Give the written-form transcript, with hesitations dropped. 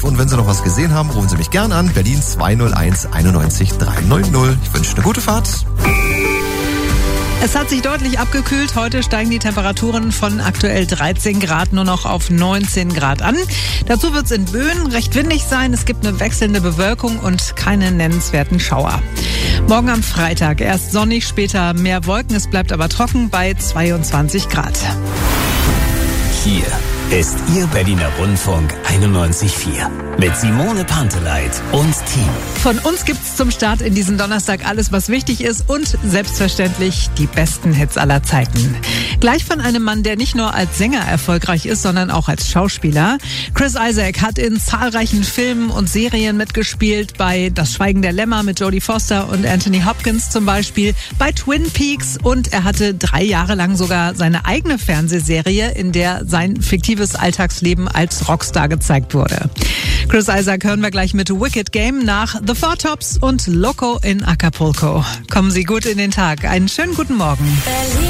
Und wenn Sie noch was gesehen haben, rufen Sie mich gern an. Berlin 201 91 390. Ich wünsche eine gute Fahrt. Es hat sich deutlich abgekühlt. Heute steigen die Temperaturen von aktuell 13 Grad nur noch auf 19 Grad an. Dazu wird es in Böen recht windig sein. Es gibt eine wechselnde Bewölkung und keine nennenswerten Schauer. Morgen am Freitag erst sonnig, später mehr Wolken. Es bleibt aber trocken bei 22 Grad. Hier ist Ihr Berliner Rundfunk 91.4 mit Simone Panteleit und Team. Von uns gibt's zum Start in diesen Donnerstag alles, was wichtig ist und selbstverständlich die besten Hits aller Zeiten. Gleich von einem Mann, der nicht nur als Sänger erfolgreich ist, sondern auch als Schauspieler. Chris Isaak hat in zahlreichen Filmen und Serien mitgespielt, bei Das Schweigen der Lämmer mit Jodie Foster und Anthony Hopkins zum Beispiel, bei Twin Peaks, und er hatte 3 Jahre lang sogar seine eigene Fernsehserie, in der sein fiktives Alltagsleben als Rockstar gezeigt wurde. Chris Isaak hören wir gleich mit Wicked Game nach The Four Tops und Loco in Acapulco. Kommen Sie gut in den Tag. Einen schönen guten Morgen.